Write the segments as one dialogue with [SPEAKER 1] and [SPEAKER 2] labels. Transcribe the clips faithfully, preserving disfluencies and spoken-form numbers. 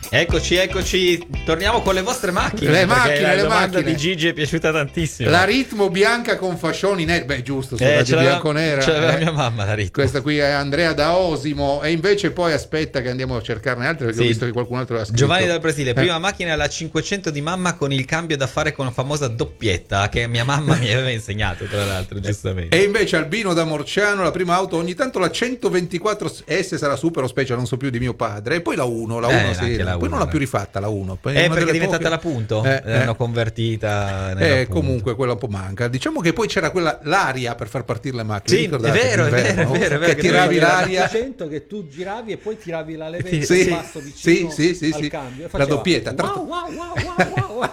[SPEAKER 1] Eccoci, eccoci, torniamo con le vostre macchine.
[SPEAKER 2] Le macchine,
[SPEAKER 1] la
[SPEAKER 2] le
[SPEAKER 1] domanda
[SPEAKER 2] macchine.
[SPEAKER 1] di Gigi è piaciuta tantissimo.
[SPEAKER 2] La Ritmo bianca con fascioni neri. Beh, giusto, eh,
[SPEAKER 1] ce
[SPEAKER 2] bianco-nera.
[SPEAKER 1] Ce l'aveva
[SPEAKER 2] eh.
[SPEAKER 1] mia mamma la Ritmo.
[SPEAKER 2] Questa qui è Andrea da Osimo. E invece poi aspetta che andiamo a cercarne altre, perché
[SPEAKER 1] sì.
[SPEAKER 2] ho visto che qualcun altro l'ha scritto.
[SPEAKER 1] Giovanni dal Brasile,
[SPEAKER 2] eh.
[SPEAKER 1] prima macchina la cinquecento di mamma con il cambio da fare con la famosa doppietta che mia mamma mi aveva insegnato, tra l'altro, giustamente.
[SPEAKER 2] E invece Albino da Morciano, la prima auto, ogni tanto la centoventiquattro S sarà super o special, non so più, di mio padre. E poi la uno, la uno
[SPEAKER 1] Eh,
[SPEAKER 2] sì.
[SPEAKER 1] anche la
[SPEAKER 2] Poi
[SPEAKER 1] uno,
[SPEAKER 2] non l'ha
[SPEAKER 1] eh.
[SPEAKER 2] più rifatta la uno.
[SPEAKER 1] Eh, perché è diventata
[SPEAKER 2] poche...
[SPEAKER 1] la punto,
[SPEAKER 2] eh,
[SPEAKER 1] l'hanno
[SPEAKER 2] eh.
[SPEAKER 1] convertita nella
[SPEAKER 2] Eh,
[SPEAKER 1] punto.
[SPEAKER 2] comunque quella un po' manca. Diciamo che poi c'era quella l'aria per far partire le macchine.
[SPEAKER 1] Sì,
[SPEAKER 2] ricordate?
[SPEAKER 1] è vero, è
[SPEAKER 2] D'inverno,
[SPEAKER 1] vero, è vero, è vero,
[SPEAKER 2] che
[SPEAKER 1] che
[SPEAKER 2] tiravi
[SPEAKER 1] dovevi-
[SPEAKER 2] l'aria.
[SPEAKER 3] cento che tu giravi e poi tiravi la levetta
[SPEAKER 2] Sì,
[SPEAKER 3] in basso vicino
[SPEAKER 2] sì, sì,
[SPEAKER 3] al
[SPEAKER 2] sì.
[SPEAKER 3] cambio e
[SPEAKER 2] La
[SPEAKER 3] faceva
[SPEAKER 2] doppietta. Tra-
[SPEAKER 3] wow, wow, wow, wow, wow.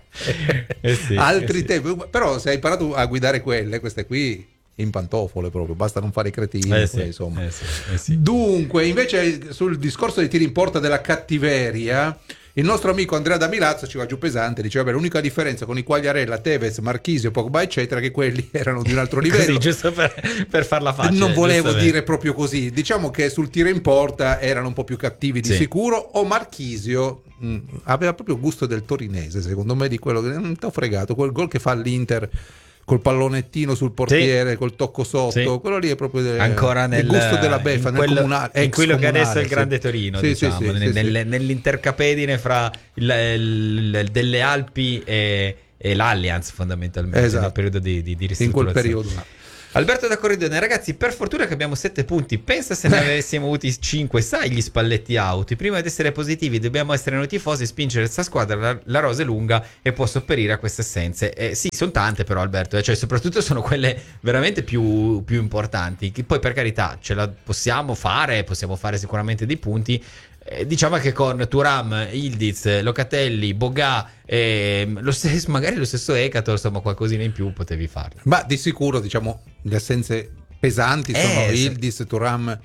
[SPEAKER 1] Eh sì,
[SPEAKER 2] Altri
[SPEAKER 1] eh sì.
[SPEAKER 2] tempi. Però se hai imparato a guidare quelle, queste qui in pantofole proprio, basta non fare i cretini.
[SPEAKER 1] Eh
[SPEAKER 2] poi,
[SPEAKER 1] sì,
[SPEAKER 2] insomma.
[SPEAKER 1] eh sì, eh sì.
[SPEAKER 2] Dunque, invece sul discorso dei tiri in porta della cattiveria, il nostro amico Andrea da Milazzo ci va giù pesante, dice vabbè, l'unica differenza con i Quagliarella, Tevez, Marchisio, Pogba eccetera, che quelli erano di un altro livello.
[SPEAKER 1] Così, giusto per, per farla facile.
[SPEAKER 2] Non volevo
[SPEAKER 1] giustamente.
[SPEAKER 2] dire proprio così, diciamo che sul tiro in porta erano un po' più cattivi di
[SPEAKER 1] Sì.
[SPEAKER 2] sicuro. O Marchisio mh, aveva proprio gusto del torinese, secondo me, di quello che non ti ho fregato, quel gol che fa all'Inter col pallonettino sul portiere,
[SPEAKER 1] Sì.
[SPEAKER 2] col tocco sotto,
[SPEAKER 1] Sì.
[SPEAKER 2] quello lì è proprio de-
[SPEAKER 1] Ancora nel
[SPEAKER 2] il gusto della beffa,
[SPEAKER 1] in
[SPEAKER 2] nel
[SPEAKER 1] quello,
[SPEAKER 2] comunale,
[SPEAKER 1] in
[SPEAKER 2] ex
[SPEAKER 1] quello che adesso è
[SPEAKER 2] comunale,
[SPEAKER 1] il
[SPEAKER 2] sì.
[SPEAKER 1] Grande Torino,
[SPEAKER 2] Sì,
[SPEAKER 1] diciamo,
[SPEAKER 2] sì, sì,
[SPEAKER 1] nel-
[SPEAKER 2] sì,
[SPEAKER 1] nel-
[SPEAKER 2] sì.
[SPEAKER 1] nell'intercapedine fra il, il- il- delle Alpi e, e l'Allianz, fondamentalmente,
[SPEAKER 2] Esatto.
[SPEAKER 1] nel periodo di, di, di
[SPEAKER 2] In quel
[SPEAKER 1] ristrutturazione.
[SPEAKER 2] periodo là.
[SPEAKER 1] Alberto da Corridone, ragazzi, per fortuna che abbiamo sette punti, pensa se ne avessimo avuti cinque, sai gli spalletti auti, prima di essere positivi dobbiamo essere noi tifosi, spingere questa squadra, la, la rosa è lunga e può sopperire a queste assenze. Eh, sì, sono tante però Alberto, eh, cioè soprattutto sono quelle veramente più, più importanti, che poi per carità ce la possiamo fare, possiamo fare sicuramente dei punti. Eh, diciamo che con Thuram, Ildiz, Locatelli, Boga, eh, lo stesso, magari lo stesso Ekato, insomma qualcosina in più potevi farlo.
[SPEAKER 2] Ma di sicuro, diciamo, le assenze pesanti
[SPEAKER 1] Eh,
[SPEAKER 2] sono
[SPEAKER 1] sì.
[SPEAKER 2] Ildiz, Thuram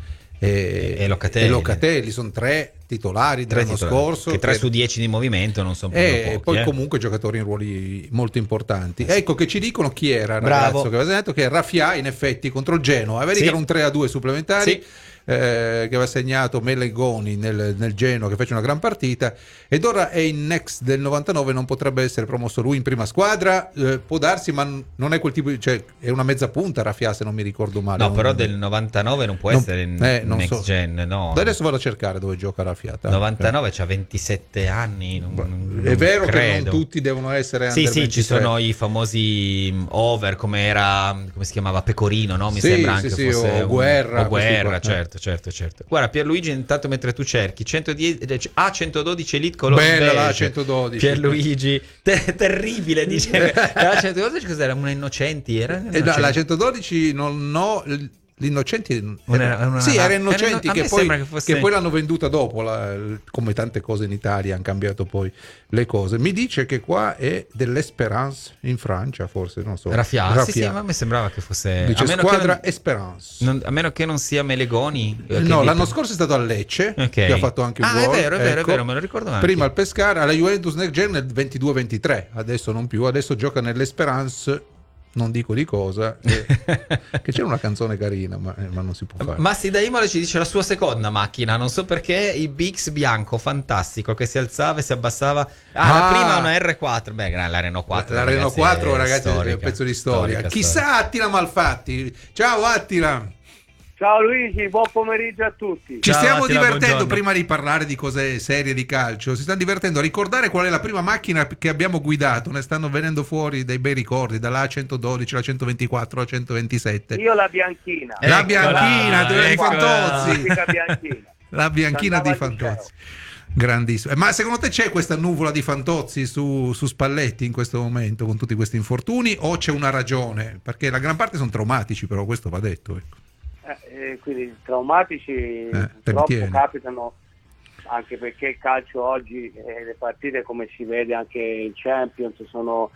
[SPEAKER 2] e,
[SPEAKER 1] E Locatelli.
[SPEAKER 2] e Locatelli, sono tre titolari
[SPEAKER 1] Tre
[SPEAKER 2] dell'anno
[SPEAKER 1] titolari,
[SPEAKER 2] scorso,
[SPEAKER 1] che tre
[SPEAKER 2] che-
[SPEAKER 1] su dieci di movimento non sono proprio
[SPEAKER 2] e
[SPEAKER 1] pochi,
[SPEAKER 2] poi
[SPEAKER 1] eh.
[SPEAKER 2] comunque giocatori in ruoli molto importanti. Ecco che ci dicono chi era il
[SPEAKER 1] Bravo.
[SPEAKER 2] ragazzo che aveva segnato, che Rafia in effetti contro il Genoa, vedi
[SPEAKER 1] Sì.
[SPEAKER 2] che era un tre a due supplementari.
[SPEAKER 1] Sì.
[SPEAKER 2] eh, che aveva segnato Melegoni nel, nel Genoa, che fece una gran partita, ed ora è in next del novantanove, non potrebbe essere promosso lui in prima squadra, eh, può darsi, ma non è quel tipo di, cioè è una mezza punta Rafia, se non mi ricordo male.
[SPEAKER 1] No,
[SPEAKER 2] non-
[SPEAKER 1] però del novantanove non può
[SPEAKER 2] non-
[SPEAKER 1] essere in
[SPEAKER 2] eh, non
[SPEAKER 1] next
[SPEAKER 2] so.
[SPEAKER 1] gen, no.
[SPEAKER 2] Adesso vado a cercare dove gioca Rafia. tanto.
[SPEAKER 1] novantanove c'ha ventisette anni, non, non
[SPEAKER 2] È vero che
[SPEAKER 1] credo.
[SPEAKER 2] non tutti devono essere
[SPEAKER 1] Sì,
[SPEAKER 2] under
[SPEAKER 1] sì, ci
[SPEAKER 2] ventitré.
[SPEAKER 1] sono i famosi mm, over, come era, come si chiamava, Pecorino, no? Mi
[SPEAKER 2] Sì,
[SPEAKER 1] sembra
[SPEAKER 2] sì,
[SPEAKER 1] anche
[SPEAKER 2] sì,
[SPEAKER 1] fosse
[SPEAKER 2] o
[SPEAKER 1] un-
[SPEAKER 2] Guerra,
[SPEAKER 1] o Guerra,
[SPEAKER 2] questi qua.
[SPEAKER 1] certo, certo, certo. Guarda, Pierluigi, intanto mentre tu cerchi, centodieci A centododici Elite Color
[SPEAKER 2] Bella la
[SPEAKER 1] Beige.
[SPEAKER 2] centododici.
[SPEAKER 1] Pierluigi, te- terribile, dice. La centododici cos'era? Una Innocenti? Era
[SPEAKER 2] Eh, no, la centododici non ho l'Innocenti
[SPEAKER 1] Una- una-
[SPEAKER 2] sì, era
[SPEAKER 1] era-
[SPEAKER 2] Innocenti
[SPEAKER 1] a me
[SPEAKER 2] che poi,
[SPEAKER 1] sembra che fosse-
[SPEAKER 2] che poi l'hanno venduta dopo, la- come tante cose in Italia hanno cambiato poi le cose. Mi dice che qua è dell'Espérance in Francia, forse, non so.
[SPEAKER 1] Rafia,
[SPEAKER 2] Rafia.
[SPEAKER 1] sì, sì, ma a me sembrava che fosse...
[SPEAKER 2] Dice
[SPEAKER 1] a meno
[SPEAKER 2] squadra
[SPEAKER 1] che
[SPEAKER 2] Espérance.
[SPEAKER 1] non, non- a meno che non sia Melegoni. eh, che
[SPEAKER 2] No,
[SPEAKER 1] di-
[SPEAKER 2] l'anno scorso è stato a Lecce,
[SPEAKER 1] Ok.
[SPEAKER 2] che ha fatto anche un
[SPEAKER 1] Ah, è
[SPEAKER 2] gol.
[SPEAKER 1] vero, è vero, è
[SPEAKER 2] ecco.
[SPEAKER 1] vero, me lo ricordo anche.
[SPEAKER 2] Prima al Pescara, alla Juventus Next Gen nel ventidue ventitré, adesso non più, adesso gioca nell'Espérance, non dico di cosa, che, che c'era una canzone carina, ma, eh, ma non si può fare.
[SPEAKER 1] Massi da Imola ci dice la sua seconda macchina, non so perché, il B X bianco, fantastico, che si alzava e si abbassava. Ah, la
[SPEAKER 2] Ah.
[SPEAKER 1] prima è una R quattro, beh, la Renault quattro.
[SPEAKER 2] La Renault
[SPEAKER 1] ragazzi,
[SPEAKER 2] quattro,
[SPEAKER 1] è
[SPEAKER 2] ragazzi, è
[SPEAKER 1] storica,
[SPEAKER 2] un pezzo di storia.
[SPEAKER 1] storica,
[SPEAKER 2] Chissà
[SPEAKER 1] storica.
[SPEAKER 2] Attila Malfatti. Ciao Attila.
[SPEAKER 4] Ciao Luigi, buon pomeriggio a tutti.
[SPEAKER 2] Ci
[SPEAKER 1] Ciao,
[SPEAKER 2] stiamo
[SPEAKER 1] Attila,
[SPEAKER 2] divertendo,
[SPEAKER 1] buongiorno.
[SPEAKER 2] prima di parlare di cose serie di calcio, si stanno divertendo a ricordare qual è la prima macchina che abbiamo guidato. Ne stanno venendo fuori dei bei ricordi, dalla A centododici, la centoventiquattro, la centoventisette.
[SPEAKER 4] Io la bianchina.
[SPEAKER 2] La
[SPEAKER 1] Eccola,
[SPEAKER 2] bianchina di
[SPEAKER 1] eccola.
[SPEAKER 2] Fantozzi.
[SPEAKER 4] Classica bianchina.
[SPEAKER 2] La bianchina di
[SPEAKER 4] Andava al
[SPEAKER 2] Fantozzi. Grandissimo. Eh, Ma secondo te c'è questa nuvola di Fantozzi su, su Spalletti in questo momento, con tutti questi infortuni, o c'è una ragione? Perché la gran parte sono traumatici, però questo va detto. ecco.
[SPEAKER 4] Eh, eh, quindi traumatici
[SPEAKER 2] te li
[SPEAKER 4] purtroppo
[SPEAKER 2] tieni.
[SPEAKER 4] capitano, anche perché il calcio oggi, eh, le partite come si vede anche in Champions sono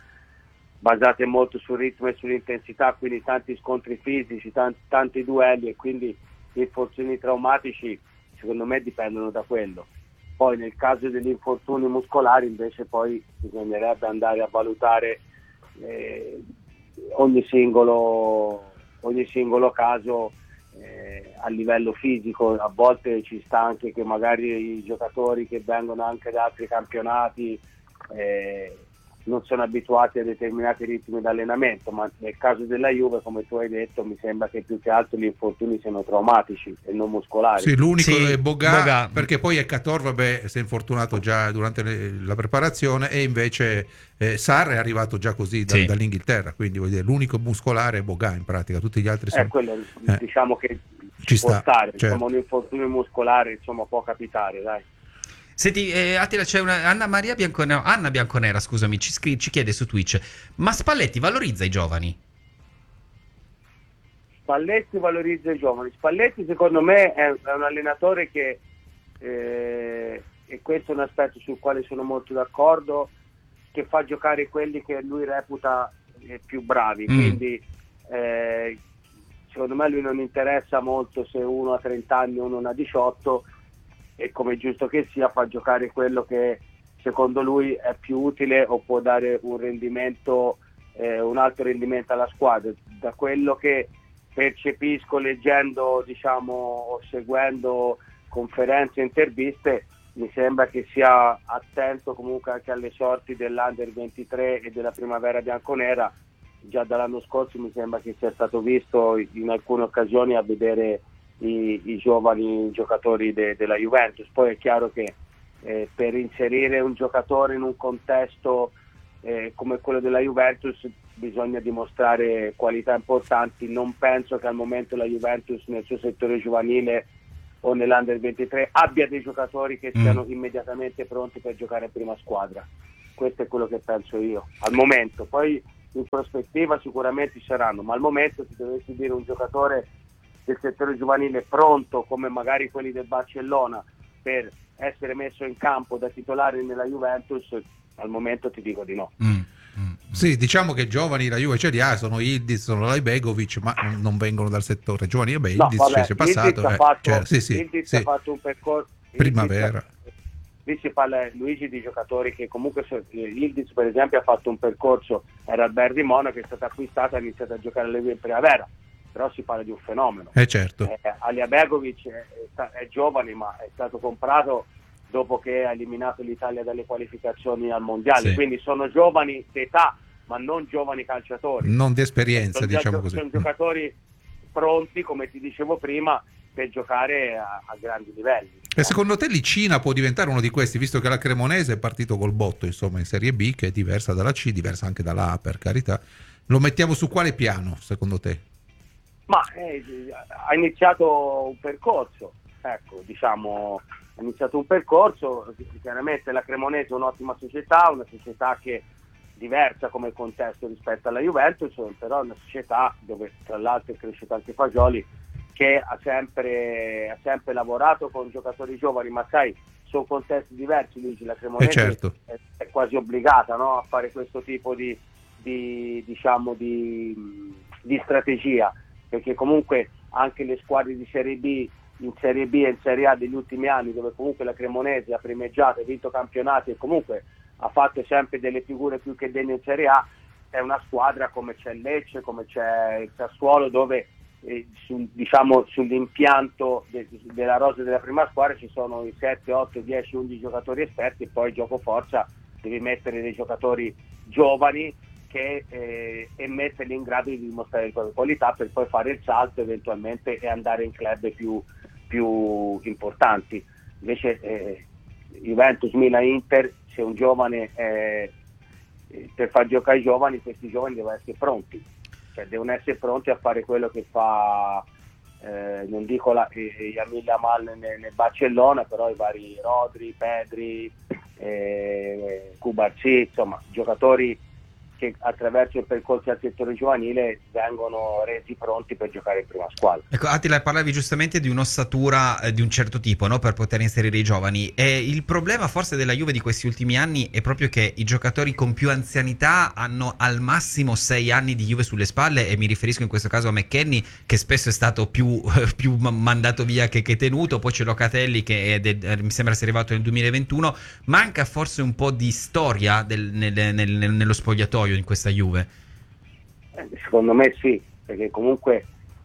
[SPEAKER 4] basate molto sul ritmo e sull'intensità, quindi tanti scontri fisici, tanti, tanti duelli, e quindi gli infortuni traumatici secondo me dipendono da quello. Poi nel caso degli infortuni muscolari invece poi bisognerebbe andare a valutare eh, ogni singolo ogni singolo caso eh, a livello fisico. A volte ci sta anche che magari i giocatori che vengono anche da altri campionati eh, non sono abituati a determinati ritmi di allenamento, ma nel caso della Juve, come tu hai detto, mi sembra che più che altro gli infortuni siano traumatici e non muscolari.
[SPEAKER 2] Sì, l'unico
[SPEAKER 1] Sì,
[SPEAKER 2] è Boga,
[SPEAKER 1] Boga.
[SPEAKER 2] perché poi Ekator, vabbè, si è infortunato già durante le- la preparazione, e invece eh, Sarr è arrivato già così da-
[SPEAKER 1] Sì.
[SPEAKER 2] dall'Inghilterra, quindi vuol dire, l'unico muscolare è Boga in pratica, tutti gli altri
[SPEAKER 4] Eh,
[SPEAKER 2] sono...
[SPEAKER 4] quello,
[SPEAKER 2] eh.
[SPEAKER 4] diciamo che
[SPEAKER 2] Ci
[SPEAKER 4] può
[SPEAKER 2] sta,
[SPEAKER 4] stare,
[SPEAKER 2] certo.
[SPEAKER 4] insomma, un infortunio muscolare, insomma, può capitare, dai.
[SPEAKER 1] Senti, eh, Attila, c'è una Anna Maria Bianconera, Anna Bianconera, scusami, ci, scri- ci chiede su Twitch: ma Spalletti valorizza i giovani?
[SPEAKER 4] Spalletti valorizza i giovani. Spalletti secondo me è, è un allenatore che, eh, e questo è un aspetto sul quale sono molto d'accordo, che fa giocare quelli che lui reputa eh, più bravi.
[SPEAKER 1] Mm.
[SPEAKER 4] Quindi eh, secondo me lui non interessa molto se uno ha trenta anni o uno ne ha diciotto, e come è giusto che sia fa giocare quello che secondo lui è più utile o può dare un rendimento, eh, un alto rendimento alla squadra. Da quello che percepisco leggendo, diciamo, o seguendo conferenze e interviste, mi sembra che sia attento comunque anche alle sorti dell'Under ventitré e della Primavera Bianconera. Già dall'anno scorso mi sembra che sia stato visto in alcune occasioni a vedere i, i giovani giocatori de, della Juventus. Poi è chiaro che eh, per inserire un giocatore in un contesto eh, come quello della Juventus bisogna dimostrare qualità importanti. Non penso che al momento la Juventus nel suo settore giovanile o nell'Under ventitré abbia dei giocatori che
[SPEAKER 1] Mm.
[SPEAKER 4] siano immediatamente pronti per giocare in prima squadra. Questo è quello che penso io al momento. Poi in prospettiva sicuramente ci saranno, ma al momento se dovessi dire un giocatore del settore giovanile pronto come magari quelli del Barcellona per essere messo in campo da titolare nella Juventus, al momento ti dico di no.
[SPEAKER 1] Mm, mm, mm.
[SPEAKER 2] Sì, diciamo che giovani la Juve ce li ha, sono Ildiz, sono Lajbegovic, ma non- non vengono dal settore giovani. E beh,
[SPEAKER 4] No,
[SPEAKER 2] Ildiz
[SPEAKER 4] vabbè,
[SPEAKER 2] ci è passato,
[SPEAKER 4] Ildiz ha
[SPEAKER 2] eh,
[SPEAKER 4] fatto,
[SPEAKER 2] cioè, sì, sì,
[SPEAKER 4] Ildiz
[SPEAKER 2] sì.
[SPEAKER 4] ha fatto un percorso
[SPEAKER 2] Primavera.
[SPEAKER 4] Ildiz- Lì si parla, Luigi, di giocatori che comunque so- Ildiz per esempio ha fatto un percorso, era al Bayern di Monaco, è stato acquistato e ha iniziato a giocare alle in primavera, però si parla di un fenomeno.
[SPEAKER 2] Eh certo.
[SPEAKER 4] Eh, Alija Begovic è, è, sta- è giovane, ma è stato comprato dopo che ha eliminato l'Italia dalle qualificazioni al mondiale,
[SPEAKER 1] Sì.
[SPEAKER 4] quindi sono giovani d'età ma non giovani calciatori.
[SPEAKER 2] Non di esperienza,
[SPEAKER 4] sono, già
[SPEAKER 2] diciamo
[SPEAKER 4] gio-
[SPEAKER 2] così.
[SPEAKER 4] sono giocatori pronti, come ti dicevo prima, per giocare a, a grandi livelli.
[SPEAKER 2] E secondo te l'Icina può diventare uno di questi, visto che la Cremonese è partito col botto, insomma, in Serie B, che è diversa dalla C, diversa anche dalla A, per carità. Lo mettiamo su quale piano, secondo te?
[SPEAKER 4] Ma eh, ha iniziato un percorso, ecco, diciamo, ha iniziato un percorso, chiaramente la Cremonese è un'ottima società, una società che è diversa come contesto rispetto alla Juventus, però è una società dove tra l'altro è cresciuto anche Fagioli, che ha sempre, ha sempre lavorato con giocatori giovani, ma sai, sono contesti diversi, Luigi. La Cremonese
[SPEAKER 2] Eh, certo.
[SPEAKER 4] è, è quasi obbligata, no, a fare questo tipo di, di diciamo di, di strategia, perché comunque anche le squadre di Serie B, in Serie B e in Serie A degli ultimi anni, dove comunque la Cremonese ha primeggiato, ha vinto campionati e comunque ha fatto sempre delle figure più che degne in Serie A, è una squadra come c'è il Lecce, come c'è il Sassuolo, dove eh, su, diciamo sull'impianto de, della rosa della prima squadra ci sono i sette, otto, dieci, undici giocatori esperti, e poi gioco forza devi mettere dei giocatori giovani che, eh, e metterli in grado di dimostrare le proprie qualità per poi fare il salto eventualmente e andare in club più, più importanti. Invece eh, Juventus, Milan, Inter, se un giovane eh, per far giocare i giovani, questi giovani devono essere pronti, cioè devono essere pronti a fare quello che fa eh, non dico la, eh, Yamil Amal nel, nel Barcellona, però i vari Rodri, Pedri, eh, Cubarsí, insomma giocatori che attraverso il percorso al settore giovanile vengono resi pronti per giocare in prima squadra.
[SPEAKER 1] Ecco, Attila, parlavi giustamente di un'ossatura eh, di un certo tipo, no? Per poter inserire i giovani. E il problema forse della Juve di questi ultimi anni è proprio che i giocatori con più anzianità hanno al massimo sei anni di Juve sulle spalle, e mi riferisco in questo caso a McKennie, che spesso è stato più, più mandato via che, che tenuto. Poi c'è Locatelli, che è de, mi sembra sia arrivato nel duemilaventuno. Manca forse un po' di storia del, nel, nel, nel, nello spogliatoio in questa Juve.
[SPEAKER 4] Eh, secondo me sì, perché comunque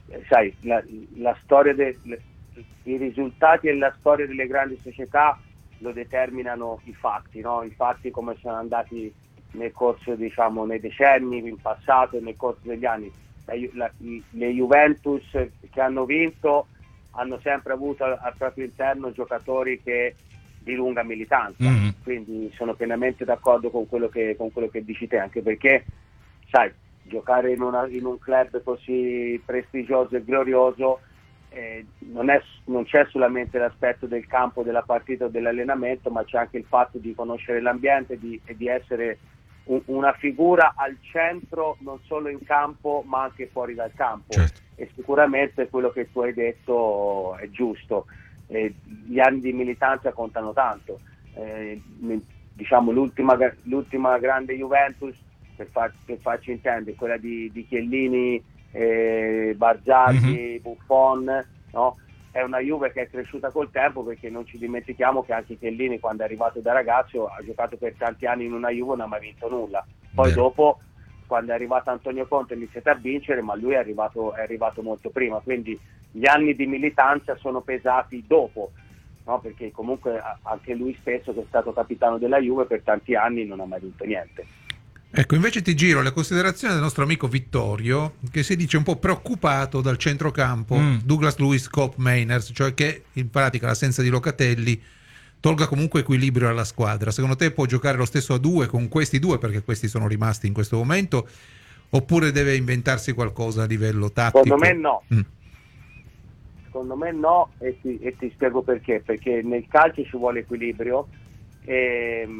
[SPEAKER 4] eh, sai, la, la storia de, le, i risultati e la storia delle grandi società lo determinano i fatti, no? I fatti come sono andati nel corso, diciamo, nei decenni, in passato e nel corso degli anni. La, la, le Juventus che hanno vinto hanno sempre avuto al, al proprio interno giocatori che di lunga militanza, mm-hmm. quindi sono pienamente d'accordo con quello che con quello che dici te, anche perché sai, giocare in, una, in un club così prestigioso e glorioso eh, non, è, non c'è solamente l'aspetto del campo, della partita o dell'allenamento, ma c'è anche il fatto di conoscere l'ambiente di, e di essere un, una figura al centro non solo in campo ma anche fuori dal campo. Certo. E sicuramente quello che tu hai detto è giusto. Eh, gli anni di militanza contano tanto. Eh, diciamo l'ultima, l'ultima grande Juventus, per, far, per farci intendere, quella di, di Chiellini, eh, Barzagli, mm-hmm. Buffon, no? È una Juve che è cresciuta col tempo, perché non ci dimentichiamo che anche Chiellini, quando è arrivato da ragazzo, ha giocato per tanti anni in una Juve e non ha mai vinto nulla. Poi Beh. dopo, quando è arrivato Antonio Conte, ha iniziato a vincere, ma lui è arrivato, è arrivato molto prima, quindi gli anni di militanza sono pesati dopo, no? Perché comunque anche lui stesso, che è stato capitano della Juve per tanti anni, non ha mai vinto niente.
[SPEAKER 2] Ecco, invece ti giro le considerazioni del nostro amico Vittorio, che si dice un po' preoccupato dal centrocampo mm. Douglas Luiz, Cop, Mainers, cioè che in pratica l'assenza di Locatelli tolga comunque equilibrio alla squadra. Secondo te può giocare lo stesso a due con questi due, perché questi sono rimasti in questo momento, oppure deve inventarsi qualcosa a livello tattico?
[SPEAKER 4] Secondo me no.
[SPEAKER 2] Mm.
[SPEAKER 4] Secondo me no, e ti, e ti spiego perché. Perché nel calcio ci vuole equilibrio e,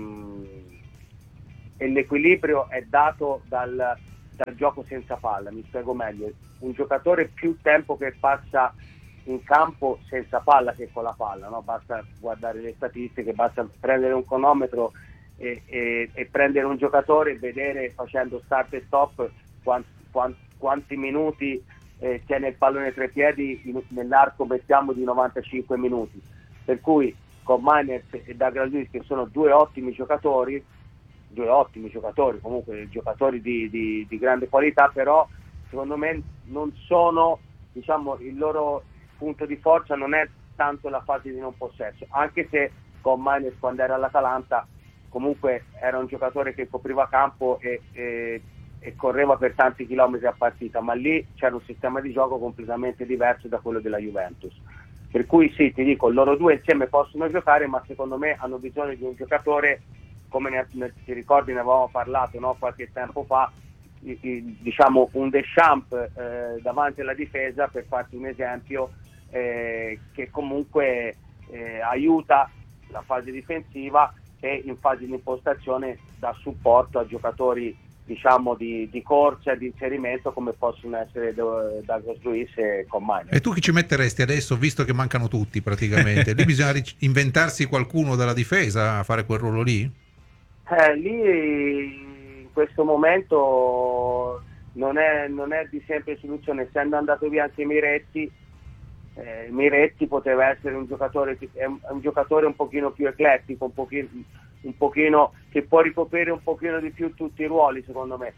[SPEAKER 4] e l'equilibrio è dato dal, dal gioco senza palla. Mi spiego meglio. Un giocatore più tempo che passa in campo senza palla che con la palla, no? Basta guardare le statistiche, basta prendere un cronometro e, e, e prendere un giocatore e vedere, facendo start e stop, quanti, quanti, quanti minuti eh, tiene il pallone tra i piedi in, nell'arco, mettiamo, di novantacinque minuti. Per cui con Mainers e Douglas Luiz, che sono due ottimi giocatori, due ottimi giocatori, comunque giocatori di, di, di grande qualità, però secondo me non sono, diciamo, il loro punto di forza non è tanto la fase di non possesso, anche se con Mainers, quando era all'Atalanta, comunque era un giocatore che copriva campo e, e, e correva per tanti chilometri a partita, ma lì c'era un sistema di gioco completamente diverso da quello della Juventus. Per cui sì, ti dico, loro due insieme possono giocare, ma secondo me hanno bisogno di un giocatore, come ne, ne, ti ricordi, ne avevamo parlato, no, qualche tempo fa, i, i, diciamo un Deschamps eh, davanti alla difesa, per farti un esempio, eh, che comunque eh, aiuta la fase difensiva e in fase di impostazione dà supporto a giocatori, diciamo, di, di corsa e di inserimento, come possono essere Douglas Luiz e Commagno.
[SPEAKER 2] E tu chi ci metteresti adesso, visto che mancano tutti praticamente? Lì bisogna inventarsi qualcuno dalla difesa a fare quel ruolo lì?
[SPEAKER 4] Eh, lì in questo momento non è, non è di semplice soluzione, essendo andato via anche Miretti. Eh, Miretti poteva essere un giocatore, è un, è un giocatore un pochino più eclettico, un pochino, un pochino che può ricoprire un pochino di più tutti i ruoli, secondo me.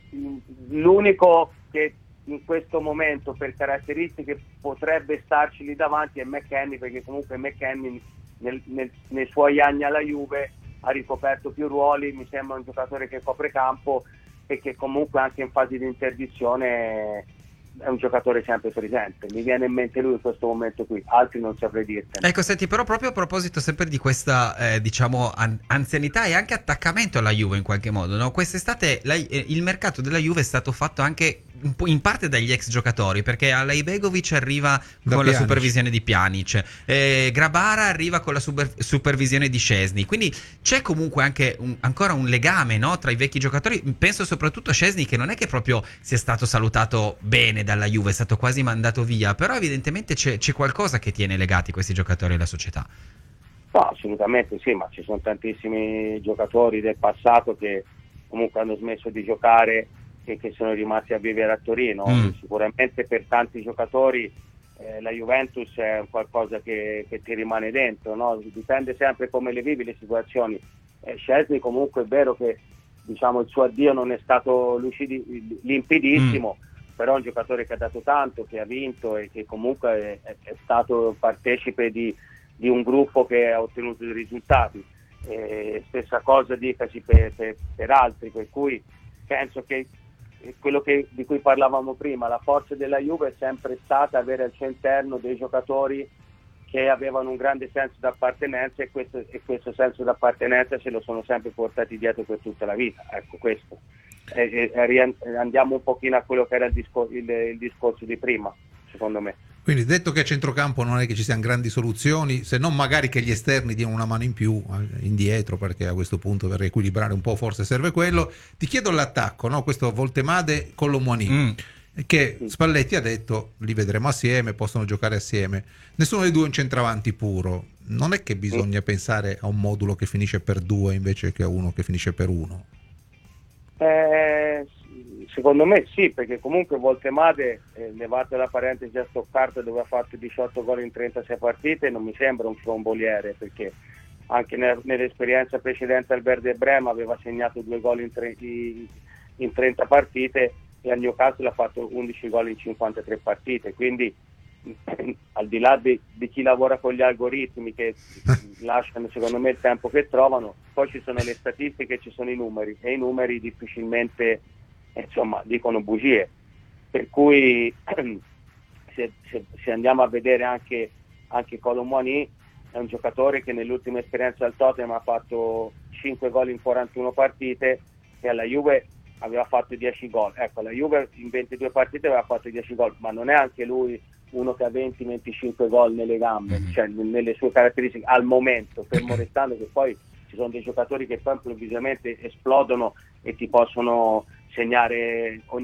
[SPEAKER 4] L'unico che in questo momento per caratteristiche potrebbe starci lì davanti è McKennie, perché comunque McKennie nel, nel, nei suoi anni alla Juve ha ricoperto più ruoli, mi sembra un giocatore che copre campo e che comunque anche in fase di interdizione è un giocatore sempre presente. Mi viene in mente lui in questo momento qui, altri non saprei dirti.
[SPEAKER 1] Ecco, senti, però proprio a proposito sempre di questa eh, diciamo an- anzianità e anche attaccamento alla Juve in qualche modo, no? Quest'estate la, eh, il mercato della Juve è stato fatto anche un po' in parte dagli ex giocatori, perché Alaibegovic arriva
[SPEAKER 2] da
[SPEAKER 1] con
[SPEAKER 2] Pjanic.
[SPEAKER 1] la supervisione di Pjanic, eh, Grabara arriva con la super- supervisione di Szczęsny, quindi c'è comunque anche un, ancora un legame, no, tra i vecchi giocatori. Penso soprattutto a Szczęsny, che non è che proprio sia stato salutato bene dalla Juve, è stato quasi mandato via, però evidentemente c'è, c'è qualcosa che tiene legati questi giocatori alla società.
[SPEAKER 4] No, assolutamente sì, ma ci sono tantissimi giocatori del passato che comunque hanno smesso di giocare e che sono rimasti a vivere a Torino. Mm. Sicuramente per tanti giocatori eh, la Juventus è qualcosa che, che ti rimane dentro, no? Dipende sempre come le vivi le situazioni. eh, Szczęsny comunque è vero che, diciamo, il suo addio non è stato lucidi, limpidissimo, mm. però è un giocatore che ha dato tanto, che ha vinto e che comunque è, è stato partecipe di, di un gruppo che ha ottenuto dei risultati. E stessa cosa dicasi per, per, per altri, per cui penso che quello che, di cui parlavamo prima, la forza della Juve è sempre stata avere al suo interno dei giocatori che avevano un grande senso d'appartenenza e questo, e questo senso d'appartenenza se lo sono sempre portati dietro per tutta la vita. Ecco questo. E, e, andiamo un pochino a quello che era il, discor- il, il discorso di prima, secondo me.
[SPEAKER 2] Quindi detto che a centrocampo non è che ci siano grandi soluzioni, se non magari che gli esterni diano una mano in più indietro, perché a questo punto per riequilibrare un po' forse serve quello. Ti chiedo l'attacco, no? Questo Voltemade con Lomouani, mm. che Spalletti ha detto li vedremo assieme, possono giocare assieme. Nessuno dei due è un centravanti puro. Non è che bisogna mm. pensare a un modulo che finisce per due invece che a uno che finisce per uno?
[SPEAKER 4] Eh, secondo me sì, perché comunque Voltemade, eh, levate la parentesi a Stoccarda dove ha fatto diciotto gol in trentasei partite, non mi sembra un fromboliere, perché anche ne- nell'esperienza precedente al Werder Brema aveva segnato due gol in, tre- in trenta partite e al Newcastle ha fatto undici gol in cinquantatré partite, quindi al di là di, di chi lavora con gli algoritmi che lasciano secondo me il tempo che trovano, poi ci sono le statistiche, ci sono i numeri e i numeri difficilmente insomma dicono bugie, per cui se, se, se andiamo a vedere anche, anche Kolo Muani è un giocatore che nell'ultima esperienza al Tottenham ha fatto cinque gol in quarantuno partite e alla Juve aveva fatto dieci gol. Ecco, la Juve in ventidue partite aveva fatto dieci gol, ma non è anche lui uno che ha venti venticinque gol nelle gambe, cioè nelle sue caratteristiche al momento, fermo restando che poi ci sono dei giocatori che poi improvvisamente esplodono e ti possono segnare ogni